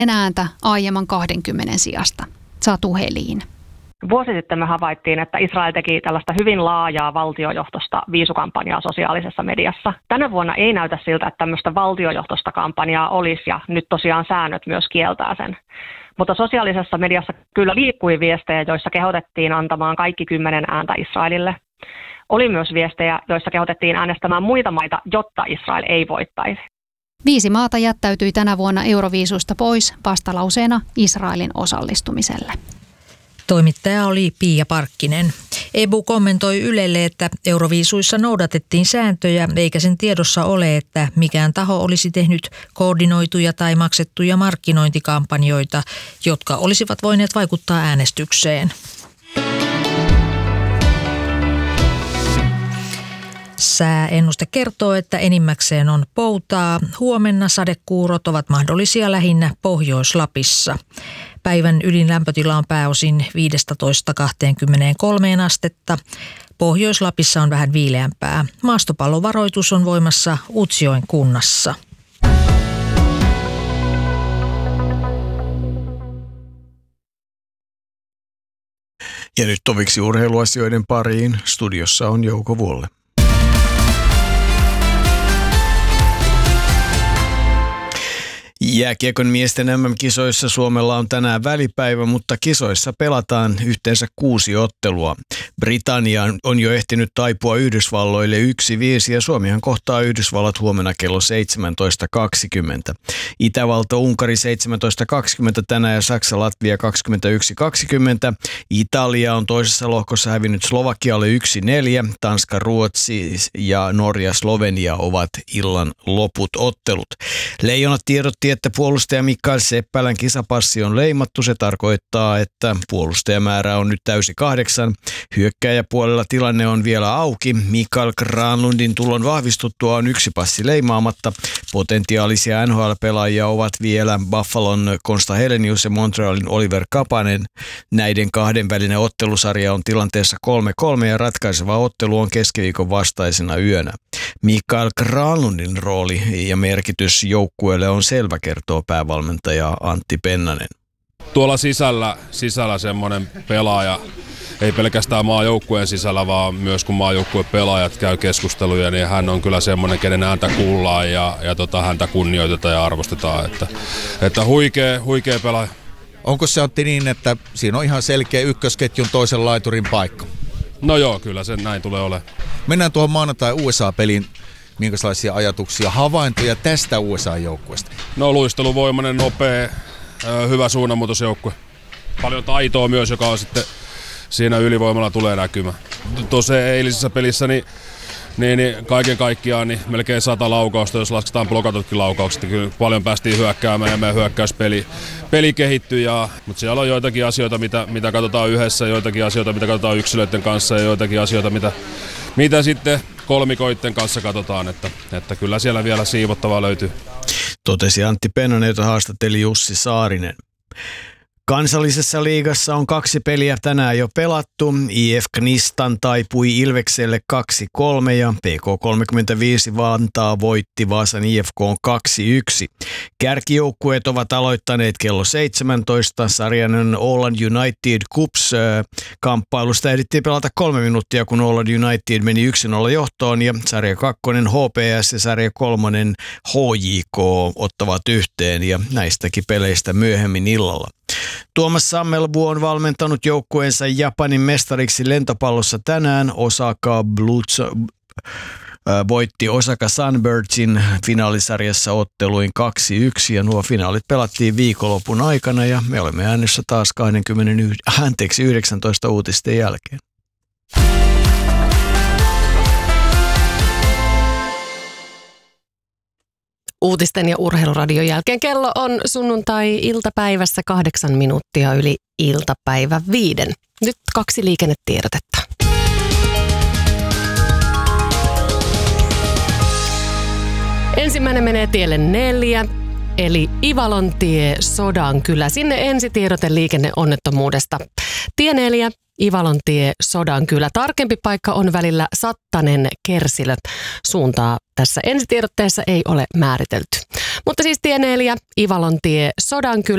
ääntä aiemman 20 sijasta. Satu Helin. Vuosi sitten me havaittiin, että Israel teki tällaista hyvin laajaa valtiojohtoista viisukampanjaa sosiaalisessa mediassa. Tänä vuonna ei näytä siltä, että tämmöistä valtiojohtoista kampanjaa olisi, ja nyt tosiaan säännöt myös kieltää sen. Mutta sosiaalisessa mediassa kyllä liikkui viestejä, joissa kehotettiin antamaan kaikki 10 ääntä Israelille. Oli myös viestejä, joissa kehotettiin äänestämään muita maita, jotta Israel ei voittaisi. 5 maata jättäytyi tänä vuonna Euroviisusta pois vastalauseena Israelin osallistumiselle. Toimittaja oli Pia Parkkinen. EBU kommentoi Ylelle, että Euroviisuissa noudatettiin sääntöjä, eikä sen tiedossa ole, että mikään taho olisi tehnyt koordinoituja tai maksettuja markkinointikampanjoita, jotka olisivat voineet vaikuttaa äänestykseen. Sääennuste kertoo, että enimmäkseen on poutaa. Huomenna sadekuurot ovat mahdollisia lähinnä Pohjois-Lapissa. Päivän ylin lämpötila on pääosin 15–23 astetta. Pohjois-Lapissa on vähän viileämpää. Maastopallovaroitus on voimassa Utsjoen kunnassa. Ja nyt toviksi urheiluasioiden pariin. Studiossa on Jouko Vuolle. Jääkiekon miesten MM-kisoissa Suomella on tänään välipäivä, mutta kisoissa pelataan yhteensä 6 ottelua. Britannia on jo ehtinyt taipua Yhdysvalloille 1-5 ja Suomihan kohtaa Yhdysvallat huomenna kello 17.20. Itävalta Unkari 17.20 tänään ja Saksa Latvia 21.20. Italia on toisessa lohkossa hävinnyt Slovakialle 1-4. Tanska, Ruotsi ja Norja, Slovenia ovat illan loput ottelut. Leijonat tiedotti, että puolustaja Mikael Seppälän kisapassi on leimattu. Se tarkoittaa, että puolustajamäärä on nyt täysi 8. Hyökkääjäpuolella tilanne on vielä auki. Mikael Granlundin tulon vahvistuttua on 1 passi leimaamatta. Potentiaalisia NHL-pelaajia ovat vielä Buffalon Konsta Helenius ja Montrealin Oliver Kapanen. Näiden 2 välinen ottelusarja on tilanteessa 3-3 ja ratkaiseva ottelu on keskiviikon vastaisena yönä. Mikael Granlundin rooli ja merkitys joukkueelle on selvä, kertoo päävalmentaja Antti Pennanen. Tuolla sisällä semmoinen pelaaja, ei pelkästään maajoukkueen sisällä, vaan myös kun maajoukkuepelaajat käy keskusteluja, niin hän on kyllä semmoinen, kenen ääntä kuullaan ja häntä kunnioitetaan ja arvostetaan. Että huikea pelaaja. Onko se, Antti, niin, että siinä on ihan selkeä ykkösketjun toisen laiturin paikka? No joo, kyllä se näin tulee olemaan. Mennään tuohon maanantai-USA-peliin. Minkälaisia ajatuksia, havaintoja tästä USA-joukkueesta? No luisteluvoimainen, nopea, hyvä suunnanmuutosjoukkue. Paljon taitoa myös, joka on sitten siinä ylivoimalla tulee näkymään. Tuossa eilisessä pelissä niin kaiken kaikkiaan niin melkein 100 laukausta, jos lasketaan blokatutkin laukaukset. Kyllä paljon päästiin hyökkäämään ja meidän hyökkäyspeli kehittyi. Mutta siellä on joitakin asioita, mitä katsotaan yhdessä, joitakin asioita, mitä katsotaan yksilöiden kanssa ja joitakin asioita, mitä sitten kolmikoiden kanssa katsotaan, että kyllä siellä vielä siivottavaa löytyy. Totesi Antti Pennanen, jota haastatteli Jussi Saarinen. Kansallisessa liigassa on 2 peliä tänään jo pelattu. IF Knistan taipui Ilvekselle 2-3 ja PK35 Vantaa voitti Vaasan IFK 2-1. Kärkijoukkueet ovat aloittaneet kello 17. Sarjan Åland United Cups kamppailusta ehdittiin pelata 3 minuuttia, kun Åland United meni 1-0 johtoon ja sarja 2 HPS ja sarja 3 HJK ottavat yhteen ja näistäkin peleistä myöhemmin illalla. Tuomas Sammelbu on valmentanut joukkueensa Japanin mestariksi lentopallossa tänään. Osaka Blues voitti Osaka Sunbirdsin finaalisarjassa otteluin 2-1 ja nuo finaalit pelattiin viikonlopun aikana ja me olemme äänessä taas 19 uutisten jälkeen. Uutisten ja urheiluradion jälkeen kello on sunnuntai-iltapäivässä 8 minuuttia yli iltapäivä 5. Nyt 2 liikennetiedotetta. Ensimmäinen menee tielle 4, eli Ivalontie Sodankylä. Sinne ensitiedote liikenneonnettomuudesta. Tie 4, Ivalontie Sodankylä. Tarkempi paikka on välillä Sattanen Kersilö. Suuntaa tässä ensitiedotteessa ei ole määritelty. Mutta siis tie 4, Ivalontie Sodankylä.